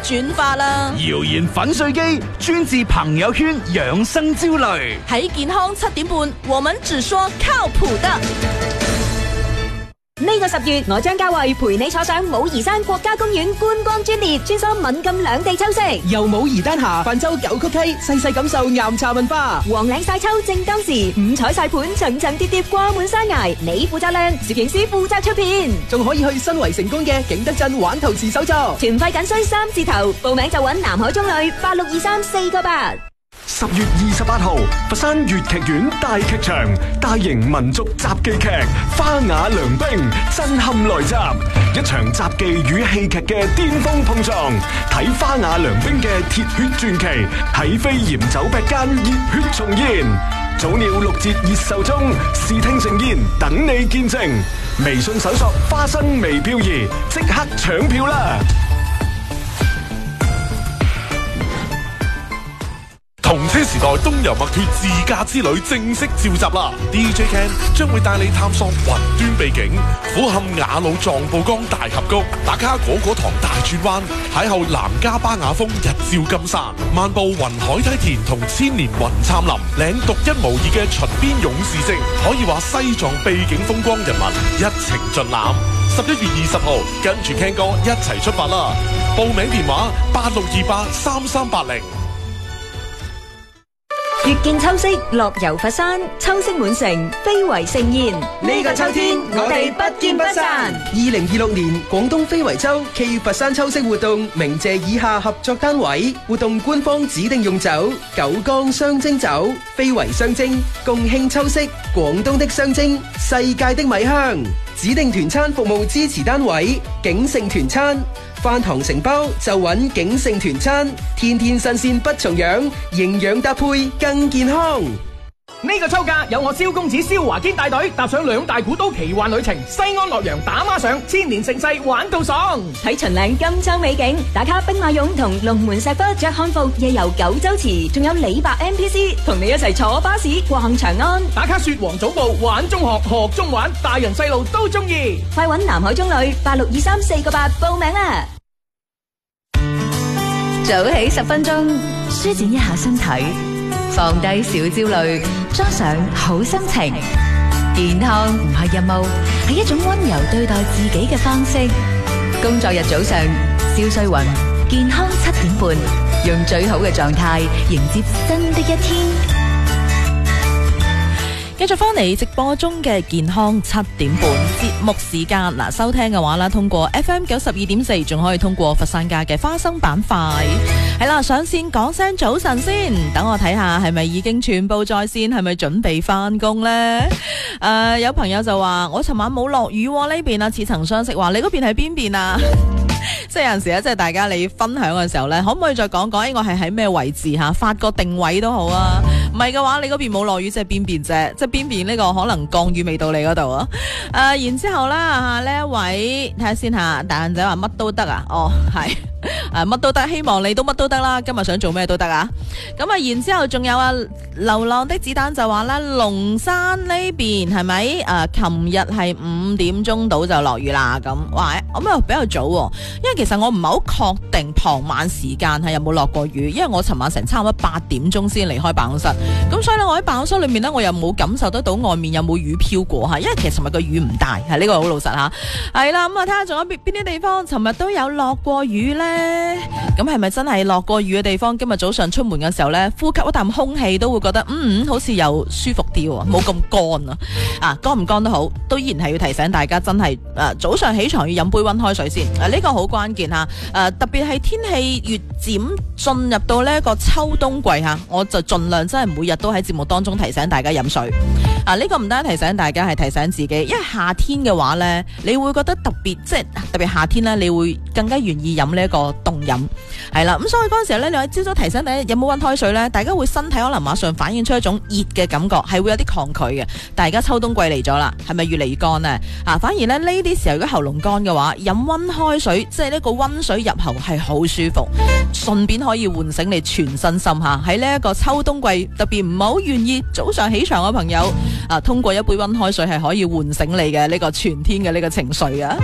轉發啦。 謠言粉碎機專治朋友圈養生焦慮。 喺健康7點半，我們只說靠譜的。 呢個10月，我張家慧陪你坐上武夷山國家公園觀光專列，穿梭閩贛兩地秋色， 由武夷丹霞泛舟九曲溪，細細感受岩茶文化。 黃嶺晒秋正當時，五彩晒盤層層疊疊掛滿山崖，你負責亮，攝影師負責出片， 仲可以去新圍成功嘅景德鎮玩陶瓷手作。 團費僅需3字頭，報名就揾南海中旅8623-498。 10月28號，佛山粵劇院大劇場大型民族雜技劇《花雅良兵》震撼來襲，一場雜技與戲劇嘅巔峰碰撞。睇花雅良兵嘅鐵血傳奇，喺飛檐走壁間熱血重現。早鳥6折熱售中，視聽盛宴等你見證。微信搜索花生微漂移，即刻搶票啦！ 同車時代東遊墨脫自駕之旅正式召集啦 ！DJ Ken 將會帶你探索雲端秘境，俯瞰雅魯藏布江大峽谷，打卡果果堂大轉彎，邂逅南迦巴雅峰日照金山，漫步雲海梯田同千年雲杉林，領獨一無二嘅秦邊勇士證，可以話西藏秘境風光人文一程盡覽。11月20號，跟住 Ken 哥一齊出發啦！報名電話86283380。 月見秋色，樂遊佛山，秋色滿城，非遺盛宴。 呢個秋天，我哋不見不散。2026年廣東非遺秋暨佛山秋色活動，鳴謝以下合作單位。活動官方指定用酒：九江雙蒸酒，非遺雙蒸，共慶秋色，廣東的雙蒸，世界的米香。指定團餐服務支持單位：景盛團餐。飯堂承包就揾景盛團餐，天天新鮮不重樣，營養搭配更健康。 呢個秋假有我蕭公子蕭華堅帶隊，踏上2大古都奇幻旅程，西安洛陽打孖上，千年盛世玩到爽。 睇秦嶺金秋美景，打卡兵馬俑同龍門石窟，着漢服夜遊九州池，仲有李白 NPC 同你一齊坐巴士逛長安， 打卡雪皇早報玩中學，學中玩，大人細路都中意。 快揾南海中旅8623-498報名啦！早起10分鐘，舒展一下身體，放低小焦慮，裝上好心情。健康唔係任務，係一種溫柔對待自己嘅方式。工作日早上，蕭瑞雲，健康7點半，用最好嘅狀態迎接新的一天。 繼續翻嚟直播中嘅健康7點半節目時間，嗱，收聽嘅話啦，通過 FM 92.4，仲可以通過佛山家嘅花生板塊。係啦，上線講聲早晨先，等我睇下係咪已經全部在線，係咪準備翻工呢？有朋友就話我尋晚冇落雨呢邊啊，似曾相識。話你嗰邊係邊邊啊？即係有陣時咧，即係大家你分享嘅時候咧，可唔可以再講講？我係喺咩位置吓？發個定位都好啊。唔係嘅話，你嗰邊冇落雨，即係邊邊啫？即係邊邊呢個可能降雨未到你嗰度啊？然之後啦，呢一位睇下先吓，大眼仔話乜都得啊？哦，係。乜都得，希望你都乜都得啦。今日想做咩都得啊！咁啊，然之後仲有啊，流浪的子彈就話啦，龍山呢邊係咪？琴日係5點鐘到就落雨啦。咁，哇，咁又比較早喎。因為其實我唔係好確定傍晚時間係有冇落過雨，因為我尋晚成差唔多8點鐘先離開辦公室。咁所以咧，我喺辦公室裏面呢，我又冇感受得到外面有冇雨飄過吓。因為其實尋日個雨唔大，係呢個好老實吓。係啦，咁啊睇下仲有邊啲地方尋日都有落過雨呢？咁係咪真係落過雨嘅地方？今日早上出門嘅時候呢，呼吸一啖空氣都會覺得好似又舒服啲喎，冇咁乾啊！乾唔乾都好，都依然係要提醒大家，真係早上起床要飲杯溫開水先。呢個好關鍵吓。特別係天氣越漸進入到呢個秋冬季吓，我就盡量真係每日都喺節目當中提醒大家飲水。呢個唔單提醒大家，係提醒自己，因為夏天嘅話呢，你會覺得特別夏天呢，你會更加願意飲呢一個凍飲，係啦。咁所以嗰陣時候呢，你喺朝早提醒大家有冇溫開水呢，大家會身體可能馬上反映出一種熱嘅感覺，係會有啲抗拒嘅。但係而家秋冬季嚟咗啦，係咪越嚟越乾呢？反而呢啲時候如果喉嚨乾嘅話，飲溫開水，即係呢個溫水入喉係好舒服，順便可以喚醒你全身心吓。喺呢一個秋冬季，特別唔係好願意早上起床嘅朋友，通過一杯溫開水係可以喚醒你嘅呢個全天嘅呢個情緒啊！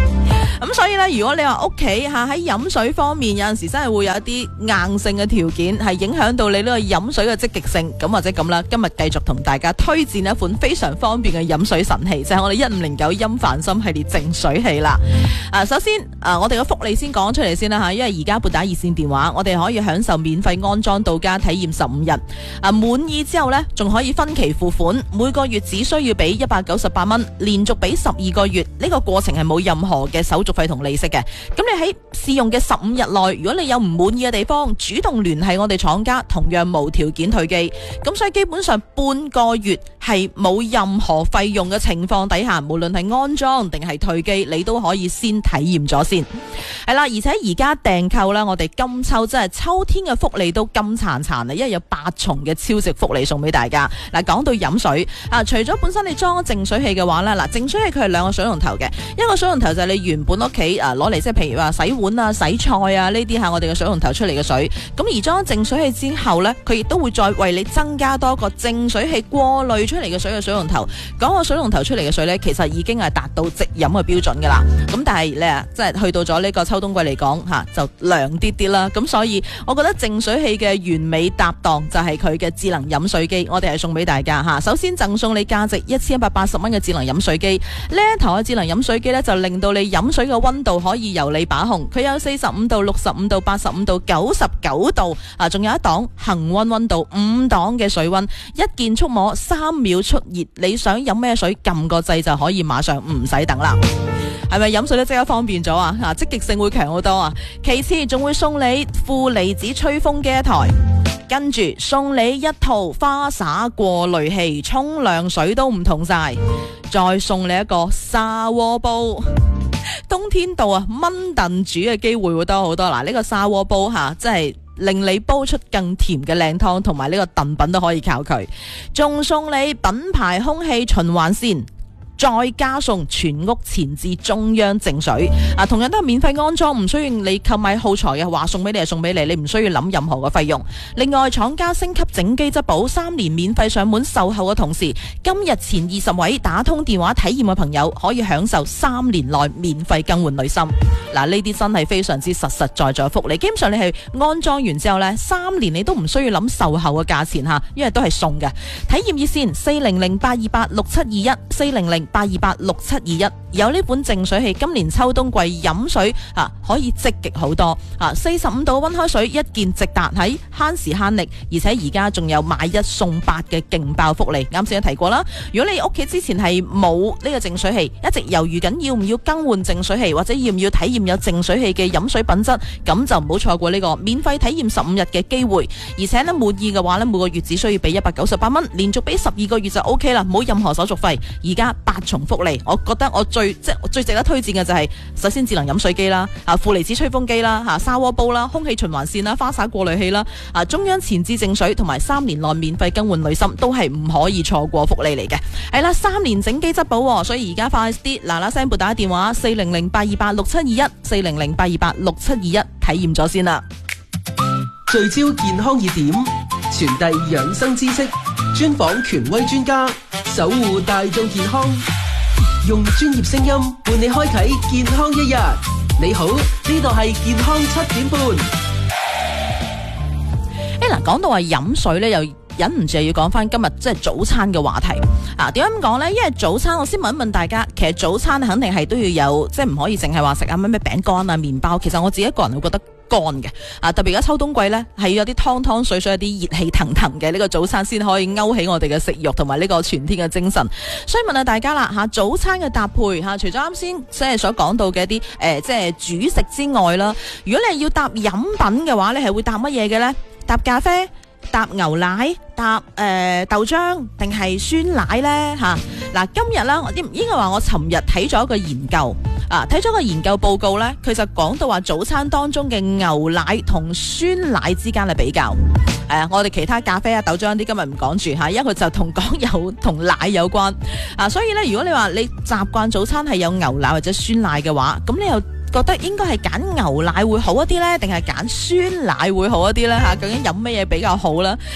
咁所以咧，如果你話屋企喺飲水方面有陣時真係會有一啲硬性嘅條件係影響到你呢個飲水嘅積極性，咁或者咁啦，今日繼續同大家推薦一款非常方便嘅飲水神器，就係我哋1509音凡心系列淨水器啦。首先我哋嘅福利先講出嚟先啦吓，因為而家撥打熱線電話，我哋可以享受免費安裝到家體驗15日，滿意之後呢，仲可以分期付款，每個月只需要俾198蚊，連續俾12個月，呢個過程係冇任何嘅手續費同利息嘅。咁你喺試用嘅15日內，如果你有唔滿意嘅地方，主動聯繫我哋廠家，同樣無條件退機。咁所以基本上半個月係冇任何費用嘅情況底下，無論係安裝定係退機，你都可以先體驗咗先。係啦，而且而家訂購啦，我哋今秋真係秋天嘅福利都金燦燦啊，因為有8重嘅超值福利送俾大家。嗱，講到飲水除咗本身你裝咗淨水器嘅話咧，淨水器佢係2個水龍頭嘅，一個水龍頭就係你原本屋企攞嚟，即係譬如話洗碗啊、洗菜啊呢啲我哋嘅水龍頭出嚟嘅水。咁而裝淨水器之後呢，佢亦都會再為你增加多個淨水器過濾出嚟嘅水嘅水龍頭。嗰個水龍頭出嚟嘅水呢，其實已經係達到直飲嘅標準噶啦。咁但係咧，即係去到咗呢個秋冬季嚟講就涼啲啲啦。咁所以我覺得淨水器嘅完美搭檔就係佢嘅智能飲水機，我哋係送俾大家吓。首先贈送你價值1180蚊嘅智能飲水機，呢一台嘅智能飲水機呢，就令到你飲水嘅溫度可以由你把控，佢有45度、65度、85度、99度仲有一檔恒溫溫度5檔嘅水溫，一鍵觸摸3秒出熱，你想飲咩水撳個掣就可以馬上唔使等啦。係咪飲水都即刻方便咗啊？積極性會強好多啊！其次仲會送你負離子吹風機一台，跟住送你一套花灑過濾器，沖涼水都唔同晒，再送你一個砂鍋煲。冬天到燜燉煮嘅機會會多好多。呢個砂鍋煲真係令你煲出更甜嘅靚湯，同埋呢個燉品都可以靠佢。仲送你品牌空氣循環扇，再加送全屋前置中央淨水同樣都係免費安裝，唔需要你購買耗材嘅話，送俾你就送俾你，你唔需要諗任何嘅費用。另外廠家升級整機質保3年免費上門售後嘅同時，今日前20位打通電話體驗嘅朋友可以享受3年內免費更換濾芯。呢啲真係非常之實實在在福利。基本上你係安裝完之後呢，3年你都唔需要諗售後嘅價錢因為都係送嘅。體驗熱線400-828-6721 400-828-6721，有呢本淨水器，今年秋冬季飲水可以積極好多45度溫開水一件直達，喺慳時慳力，而且而家仲有買1送8嘅勁爆福利。啱先都提過啦，如果你屋企之前係冇呢個淨水器，一直猶豫緊要唔要更換淨水器，或者要唔要體驗有淨水器嘅飲水品質，咁就唔好錯過呢個免費體驗15日嘅機會。而且呢，滿意嘅話呢，每個月只需要俾198蚊，連續俾12個月就 OK 啦，冇任何手續費。而家8重福利，我覺得我最值得推薦嘅就係首先智能飲水機啦，負離子吹風機啦，砂鍋煲啦，空氣循環扇啦，花灑過濾器啦，中央前置淨水同埋3年內免費更換濾芯都係唔可以錯過福利嚟嘅。係啦，3年整機質保，所以而家快啲嗱聲撥打電話400-828-6721 400-828-6721體驗咗先啦。 聚焦健康熱點，傳遞養生知識，專訪權威專家，守護大眾健康，用專業聲音伴你開啟健康一日。你好，呢度係健康7點半。 講到話飲水呢，又忍唔住要講翻今日即係早餐嘅話題。點解咁講呢？因為早餐我先問一問大家，其實早餐肯定係都要有，即係唔可以淨係話食咩餅乾啊、麵包。其實我自己一個人會覺得乾嘅特別而家秋冬季呢，係要有啲湯湯水水、有啲熱氣騰騰嘅呢個早餐先可以勾起我哋嘅食慾同埋呢個全天嘅精神。所以問下大家啦早餐嘅搭配除咗啱先即係所講到嘅一啲即係主食之外啦，如果你係要搭飲品嘅話，你係會搭乜嘢嘅呢？搭咖啡、搭牛奶、搭豆漿定係酸奶呢？今日呢，應該話我尋日睇咗一個研究睇咗個研究報告呢，佢就講到話早餐當中嘅牛奶同酸奶之間嘅比較。我哋其他咖啡啊、豆漿啲今日唔講住因為佢就同奶有關所以呢，如果你話你習慣早餐係有牛奶或者酸奶嘅話，咁你又覺得應該係揀牛奶會好一啲呢，定係揀酸奶會好一啲呢？究竟飲乜嘢比較好呢？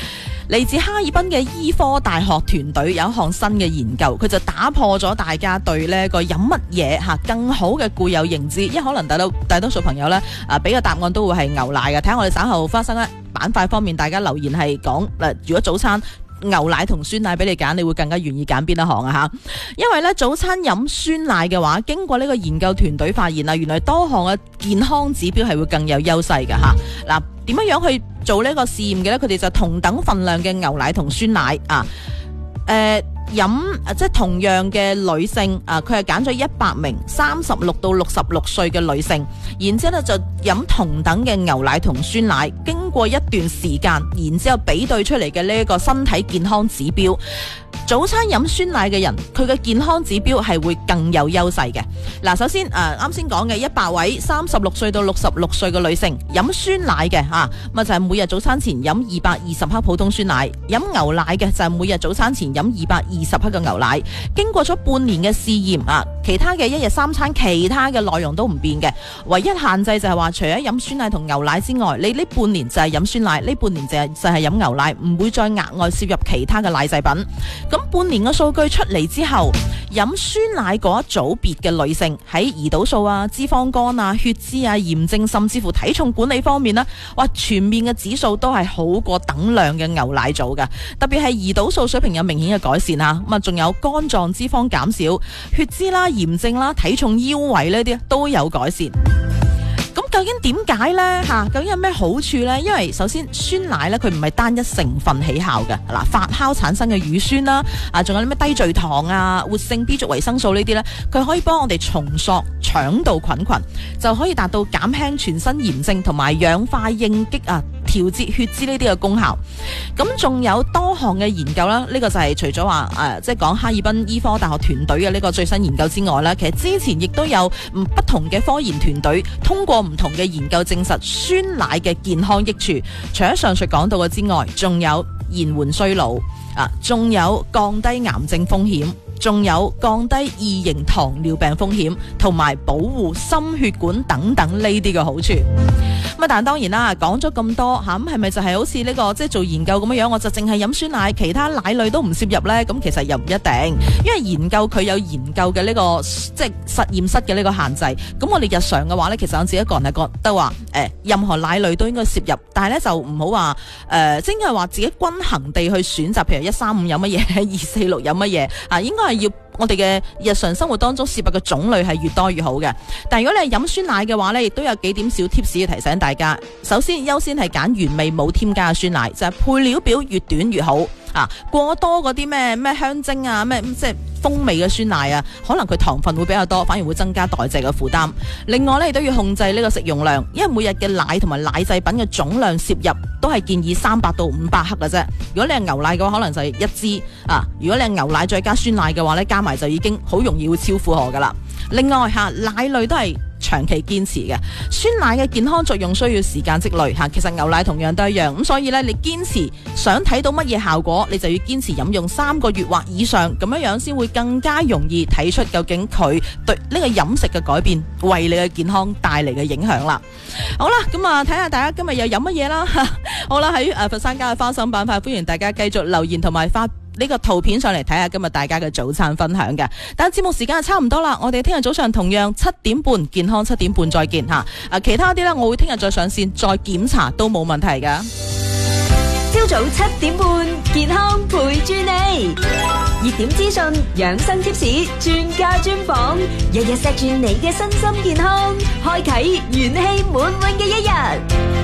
嚟自哈爾濱嘅醫科大學團隊有一項新嘅研究，佢就打破咗大家對呢個飲乜嘢更好嘅固有認知，因為可能大多數朋友呢俾嘅答案都會係牛奶嘅。睇下我哋稍後花生咧板塊方面，大家留言係講如果早餐牛奶同酸奶俾你揀，你會更加願意揀邊一項啊吓？因為咧早餐飲酸奶嘅話，經過呢個研究團隊發現原來多項嘅健康指標係會更有優勢嘅吓。嗱，點樣去做呢個試驗嘅咧？佢哋就同等份量嘅牛奶同酸奶飲即係同樣嘅女性佢係揀咗100名36到66歲嘅女性，然之後咧就飲同等嘅牛奶同酸奶，經過一段時間，然之後比對出嚟嘅呢一個身體健康指標。早餐飲酸奶嘅人，佢嘅健康指標係會更有優勢嘅。嗱，首先啱先講嘅100位36歲到66歲嘅女性飲酸奶嘅咁就係每日早餐前飲220克普通酸奶，飲牛奶嘅就係每日早餐前飲220克嘅牛奶。經過咗半年嘅試驗其他嘅一日三餐其他嘅內容都唔變嘅，唯一限制就係話除咗飲酸奶同牛奶之外，你呢半年就係飲酸奶，呢半年就係飲牛奶，唔會再額外攝入其他嘅奶製品。咁半年嘅數據出嚟之後，飲酸奶嗰一組別嘅女性喺胰島素脂肪肝血脂炎症甚至乎體重管理方面呢，全面嘅指數都係好過等量嘅牛奶組嘅，特別係胰島素水平有明顯嘅改善仲有肝臟脂肪減少、血脂炎症體重腰圍呢啲都有改善。咁究竟點解呢？究竟有咩好處呢？因為首先酸奶呢，佢唔係單一成分起效嘅，發酵產生嘅乳酸啦，仲有啲咩低聚糖活性 B 族維生素呢啲呢，佢可以幫我哋重塑腸道菌群，就可以達到減輕全身炎症同埋氧化應激調節血脂呢啲嘅功效。咁仲有多項嘅研究啦，呢個就係除咗話即係講哈爾濱醫科大學團隊嘅呢個最新研究之外啦，其實之前亦都有不同嘅科研團隊通過唔同嘅研究證實酸奶嘅健康益處。除咗上述講到嘅之外，仲有延緩衰老仲有降低癌症風險，仲有降低二型糖尿病風險，同埋保護心血管等等呢啲嘅好處。但當然啦，講咗咁多咁係咪就係好似呢個即係做研究咁樣，我就淨係飲酸奶，其他奶類都唔攝入呢？咁其實又唔一定，因為研究佢有研究嘅呢個即係實驗室嘅呢個限制。咁我哋日常嘅話呢，其實我自己一個人係覺得話任何奶類都應該攝入，但係呢就唔好話即係話自己均衡地去選擇，譬如135飲乜嘢，246飲乜嘢應該係要我哋嘅日常生活當中攝入嘅種類係越多越好嘅。但如果你係飲酸奶嘅話呢，亦都有幾點小 tips 要提醒大家。首先優先係揀原味冇添加嘅酸奶，就係配料表越短越好。過多嗰啲咩香精咩即係風味嘅酸奶可能佢糖分會比較多，反而會增加代謝嘅負擔。另外呢，亦都要控制呢個食用量，因為每日嘅奶同埋奶製品嘅總量攝入都係建議300到500克嘅啫。如果你係牛奶嘅話，可能就係1支如果你係牛奶再加酸奶嘅話呢，加埋就已經好容易會超負荷噶啦。另外奶類都係長期堅持嘅，酸奶嘅健康作用需要時間積累其實牛奶同樣都一樣。咁所以呢，你堅持想睇到乜嘢效果，你就要堅持飲用3個月或以上，咁樣先會更加容易睇出究竟佢對呢個飲食嘅改變為你嘅健康帶嚟嘅影響啦。好啦，咁睇下大家今日又飲乜嘢啦。好啦，喺佛山家嘅花生板塊，歡迎大家繼續留言同埋發呢個圖片上嚟睇下今日大家嘅早餐分享嘅。但係節目時間係差唔多啦，我哋聽日早上同樣7點半，健康7點半再見吓。其他啲呢，我會聽日再上線再檢查都冇問題噶。 朝早7點半，健康陪住你，熱點資訊、養生貼士、專家專訪，日日錫住你嘅身心健康，開啟元氣滿滿嘅一日。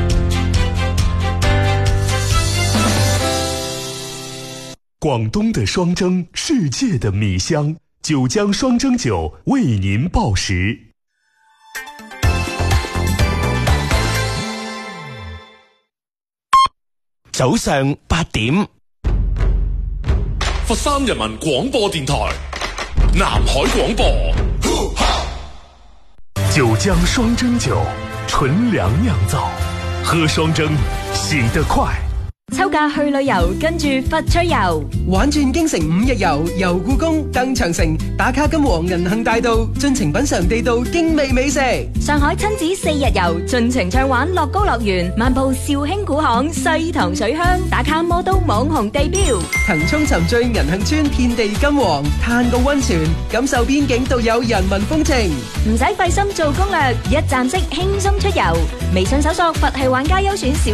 廣東的雙蒸，世界的米香，九江雙蒸酒為您報時。 早上8點， 佛山人民廣播電台南海廣播。 九江雙蒸酒，純糧釀造，喝雙蒸，洗得快。 秋假去旅遊，跟住佛趣遊， 玩轉京城5日遊，遊故宮、登長城，打卡金皇銀杏大道，盡情品嘗地道精味美食。 上海親子4日遊，盡情暢玩樂高樂園，漫步肇興古巷、西塘水鄉，打卡魔都網紅地標， 騰衝沉醉銀杏村遍地金黃，嘆個溫泉，感受邊境獨有人民風情。 唔使費心做攻略，一站式輕鬆出遊。微信搜索佛系玩家優選小